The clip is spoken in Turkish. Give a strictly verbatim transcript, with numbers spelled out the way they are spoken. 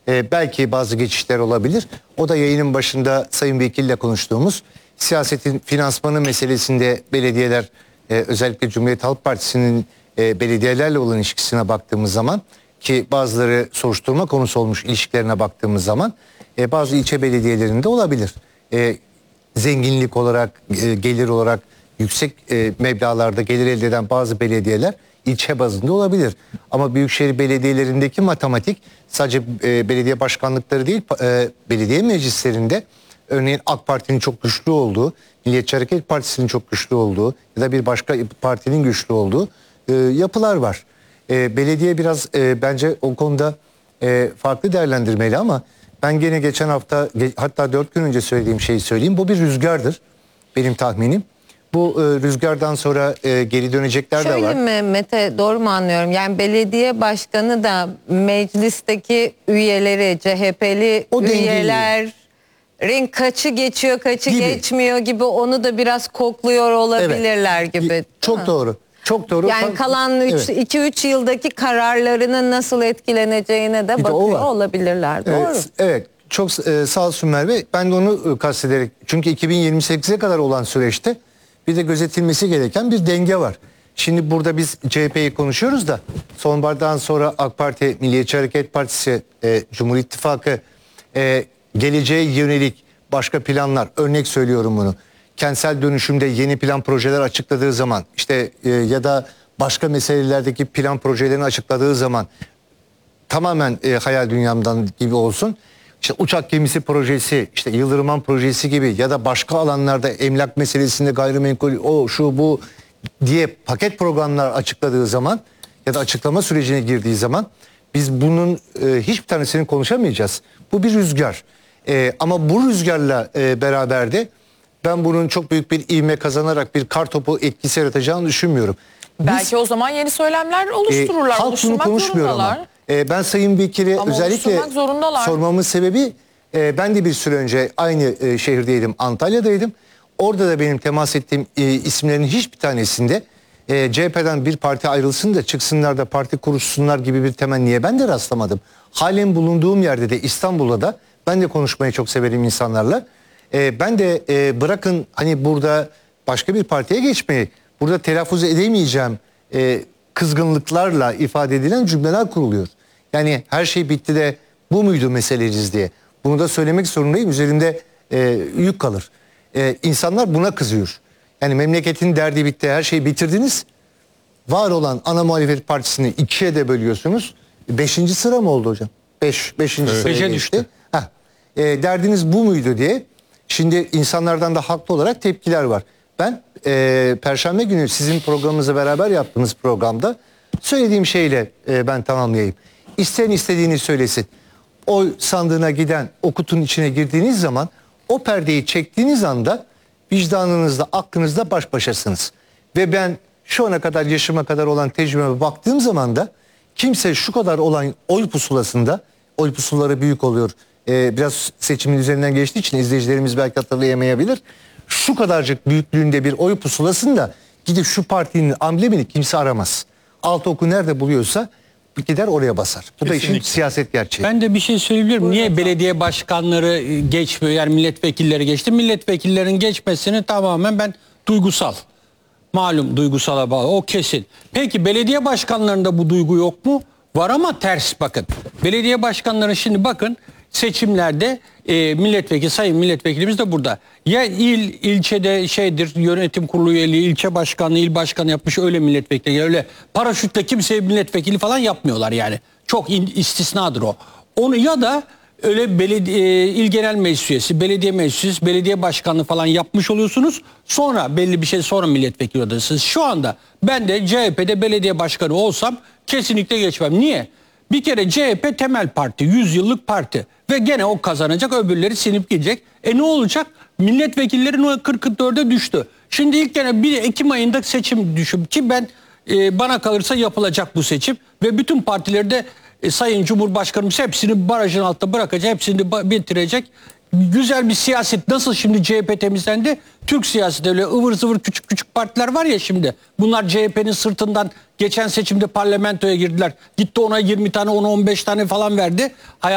E, belki bazı geçişler olabilir. O da yayının başında Sayın Vekil'le konuştuğumuz siyasetin finansmanı meselesinde belediyeler, e, özellikle Cumhuriyet Halk Partisi'nin e, belediyelerle olan ilişkisine baktığımız zaman, ki bazıları soruşturma konusu olmuş ilişkilerine baktığımız zaman e, bazı ilçe belediyelerinde olabilir. E, zenginlik olarak, e, gelir olarak yüksek e, meblağlarda gelir elde eden bazı belediyeler ilçe bazında olabilir. Ama büyükşehir belediyelerindeki matematik sadece e, belediye başkanlıkları değil, e, belediye meclislerinde örneğin AK Parti'nin çok güçlü olduğu, Milliyetçi Hareket Partisi'nin çok güçlü olduğu ya da bir başka partinin güçlü olduğu e, yapılar var. E, belediye biraz e, bence o konuda e, farklı değerlendirmeli ama ben gene geçen hafta, hatta dört gün önce söylediğim şeyi söyleyeyim. Bu bir rüzgardır benim tahminim. Bu e, rüzgardan sonra e, geri dönecekler Şöyle de var. mi Mete, doğru mu anlıyorum? Yani belediye başkanı da meclisteki üyeleri, C H P'li O üyelerin kaçı geçiyor, kaçı gibi. geçmiyor gibi, onu da biraz kokluyor olabilirler Evet. gibi. Çok doğru. Çok doğru. Yani kalan iki üç evet. yıldaki kararlarının nasıl etkileneceğine de Bir bakıyor de olabilirler. Doğru. Evet, evet. Çok e, sağ olsun Merve. Ben de onu e, kastederek, çünkü iki bin yirmi sekize kadar olan süreçte bir de gözetilmesi gereken bir denge var. Şimdi burada biz C H P'yi konuşuyoruz da sonbahardan sonra AK Parti, Milliyetçi Hareket Partisi, e, Cumhur İttifakı e, geleceğe yönelik başka planlar, örnek söylüyorum bunu. Kentsel dönüşümde yeni plan projeler açıkladığı zaman, işte e, ya da başka meselelerdeki plan projelerini açıkladığı zaman tamamen e, hayal dünyamdan gibi olsun. İşte uçak gemisi projesi, işte Yıldırımhan projesi gibi ya da başka alanlarda emlak meselesinde gayrimenkul, o şu bu diye paket programlar açıkladığı zaman ya da açıklama sürecine girdiği zaman biz bunun e, hiçbir tanesini konuşamayacağız. Bu bir rüzgar. E, ama bu rüzgarla e, beraber de ben bunun çok büyük bir ivme kazanarak bir kar topu etkisi yaratacağını düşünmüyorum. Belki Biz, o zaman yeni söylemler oluştururlar. E, halk bunu konuşmuyor ama. E, ben Sayın Vekil'e özellikle sormamın sebebi, e, ben de bir süre önce aynı e, şehirdeydim, Antalya'daydım. Orada da benim temas ettiğim e, isimlerin hiçbir tanesinde e, C H P'den bir parti ayrılsın da çıksınlar da parti kuruşsunlar gibi bir temenniye ben de rastlamadım. Halen bulunduğum yerde de, İstanbul'da da ben de konuşmayı çok severim insanlarla. E, ben de e, bırakın hani burada başka bir partiye geçmeyi, burada telaffuz edemeyeceğim e, kızgınlıklarla ifade edilen cümleler kuruluyor. Yani her şey bitti de bu muydu meseleniz diye. Bunu da söylemek zorundayım. Üzerimde e, yük kalır. E, insanlar buna kızıyor. Yani memleketin derdi bitti, her şeyi bitirdiniz. Var olan ana muhalefet partisini ikiye de bölüyorsunuz. Beşinci sıra mı oldu hocam? Beş, beşinci evet. sıraya Beşe geçti. düştü. Heh. E, derdiniz bu muydu diye. Şimdi insanlardan da haklı olarak tepkiler var. Ben e, Perşembe günü sizin programınızla beraber yaptığımız programda söylediğim şeyle e, ben tamamlayayım. İsteyen istediğini söylesin. Oy sandığına giden, o kutunun içine girdiğiniz zaman, o perdeyi çektiğiniz anda vicdanınızda, aklınızda baş başasınız. Ve ben şu ana kadar, yaşıma kadar olan tecrübeme baktığım zaman da kimse şu kadar olan oy pusulasında, oy pusulaları büyük oluyor. Ee, biraz seçimin üzerinden geçtiği için izleyicilerimiz belki hatırlayamayabilir. Şu kadarcık büyüklüğünde bir oy pusulasında gidip şu partinin amblemini kimse aramaz. Alt oku nerede buluyorsa gider oraya basar. Bu Kesinlikle. da işin siyaset gerçeği. Ben de bir şey söyleyebilirim. Buyurun. Niye belediye başkanları geçmiyor, yani milletvekilleri geçti? Milletvekillerin geçmesini tamamen ben duygusal. Malum duygusala bağlı. O kesin. Peki belediye başkanlarında bu duygu yok mu? Var ama ters bakın. Belediye başkanları şimdi bakın seçimlerde e, milletvekili, sayın milletvekilimiz de burada. Ya il, ilçede şeydir, yönetim kurulu üyeliği, ilçe başkanlığı, il başkanı yapmış, öyle milletvekili. Öyle paraşütle kimseye milletvekili falan yapmıyorlar yani. Çok in, istisnadır o. Onu ya da öyle belediye, il genel meclis üyesi, belediye meclis üyesi, belediye başkanlığı falan yapmış oluyorsunuz. Sonra belli bir şey sonra milletvekili oluyorsunuz. Şu anda ben de C H P'de belediye başkanı olsam kesinlikle geçmem. Niye? Bir kere C H P temel parti, yüz yıllık parti ve gene o kazanacak, öbürleri sinip gidecek. E ne olacak? Milletvekillerin o kırk dörde düştü. Şimdi ilk gene bir Ekim ayında seçim düşün ki ben e, bana kalırsa yapılacak bu seçim ve bütün partileri de e, Sayın Cumhurbaşkanımız hepsini barajın altında bırakacak, hepsini bitirecek. Güzel bir siyaset nasıl şimdi C H P temizlendi? Türk siyaseti öyle ıvır zıvır küçük küçük partiler var ya şimdi. Bunlar C H P'nin sırtından geçen seçimde parlamentoya girdiler. Gitti ona yirmi tane, ona on beş tane falan verdi.